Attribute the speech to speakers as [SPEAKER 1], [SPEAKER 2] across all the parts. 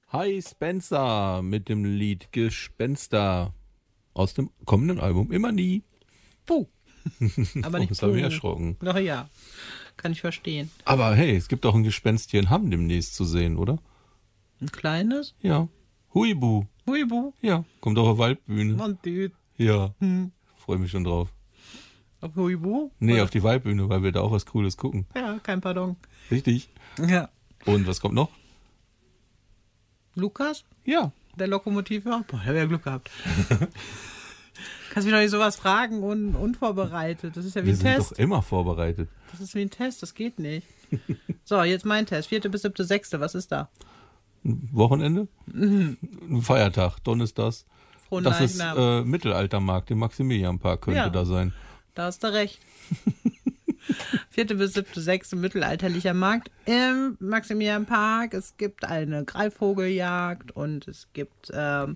[SPEAKER 1] Hi Spencer mit dem Lied Gespenster aus dem kommenden Album Immer nie.
[SPEAKER 2] Puh. Aber nicht
[SPEAKER 1] das hat mich erschrocken.
[SPEAKER 2] Ach ja, kann ich verstehen.
[SPEAKER 1] Aber hey, es gibt auch ein Gespenst hier in Hamm demnächst zu sehen, oder?
[SPEAKER 2] Ein kleines?
[SPEAKER 1] Ja. Huibu.
[SPEAKER 2] Huibu.
[SPEAKER 1] Ja, kommt auf der Waldbühne.
[SPEAKER 2] Mann, Dude.
[SPEAKER 1] Ja, freue mich schon drauf.
[SPEAKER 2] Auf Huibu?
[SPEAKER 1] Nee,
[SPEAKER 2] Oder?
[SPEAKER 1] auf die Waldbühne, weil wir da auch was Cooles gucken.
[SPEAKER 2] Ja, kein Pardon.
[SPEAKER 1] Richtig.
[SPEAKER 2] Ja.
[SPEAKER 1] Und was kommt noch?
[SPEAKER 2] Lukas?
[SPEAKER 1] Ja.
[SPEAKER 2] Der Lokomotivführer? Boah, der wäre Glück gehabt. Kannst mich doch nicht sowas fragen und unvorbereitet. Das ist ja wie
[SPEAKER 1] Wir
[SPEAKER 2] ein
[SPEAKER 1] sind
[SPEAKER 2] Test.
[SPEAKER 1] doch immer vorbereitet.
[SPEAKER 2] Das ist wie ein Test, das geht nicht. So, jetzt mein Test. 4. bis 7. 6. Was ist da?
[SPEAKER 1] Wochenende? Ein Feiertag, Donnerstags.
[SPEAKER 2] Frohen
[SPEAKER 1] Das ist
[SPEAKER 2] Leichnam.
[SPEAKER 1] Mittelaltermarkt im Maximilianpark könnte
[SPEAKER 2] Ja.
[SPEAKER 1] da sein.
[SPEAKER 2] Da hast du recht. 4. bis 7. 6. mittelalterlicher Markt im Maximilianpark. Es gibt eine Greifvogeljagd und es gibt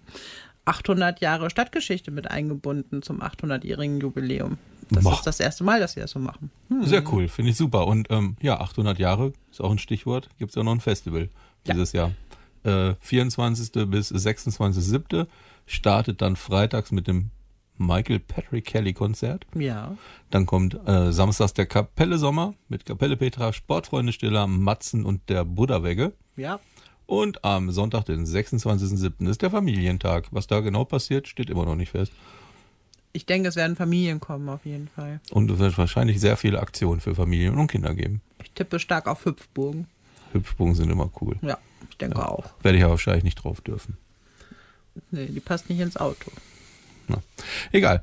[SPEAKER 2] 800 Jahre Stadtgeschichte mit eingebunden zum 800-jährigen Jubiläum. Das
[SPEAKER 1] Boah.
[SPEAKER 2] ist das erste Mal, dass sie das so machen.
[SPEAKER 1] Sehr cool, finde ich super. Und 800 Jahre ist auch ein Stichwort. Gibt es ja noch ein Festival dieses Jahr. 24. bis 26.7. startet dann freitags mit dem Michael Patrick Kelly Konzert.
[SPEAKER 2] Ja.
[SPEAKER 1] Dann kommt samstags der Kapelle Sommer mit Kapelle Petra, Sportfreunde Stiller, Matzen und der Buddha-Wegge.
[SPEAKER 2] Ja.
[SPEAKER 1] Und am Sonntag, den 26.7. ist der Familientag. Was da genau passiert, steht immer noch nicht fest.
[SPEAKER 2] Ich denke, es werden Familien kommen auf jeden Fall.
[SPEAKER 1] Und es wird wahrscheinlich sehr viele Aktionen für Familien und Kinder geben.
[SPEAKER 2] Ich tippe stark auf Hüpfburgen.
[SPEAKER 1] Hüpfsprung sind immer cool.
[SPEAKER 2] Ja, ich denke auch.
[SPEAKER 1] Werde ich aber wahrscheinlich nicht drauf dürfen.
[SPEAKER 2] Nee, die passt nicht ins Auto.
[SPEAKER 1] Na, egal.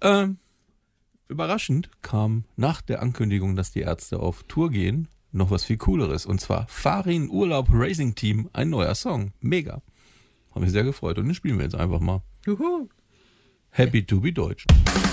[SPEAKER 1] Überraschend kam nach der Ankündigung, dass die Ärzte auf Tour gehen, noch was viel Cooleres. Und zwar Farin Urlaub Racing Team, ein neuer Song. Mega. Haben mich sehr gefreut. Und den spielen wir jetzt einfach mal.
[SPEAKER 2] Juhu.
[SPEAKER 1] Happy to be Deutsch.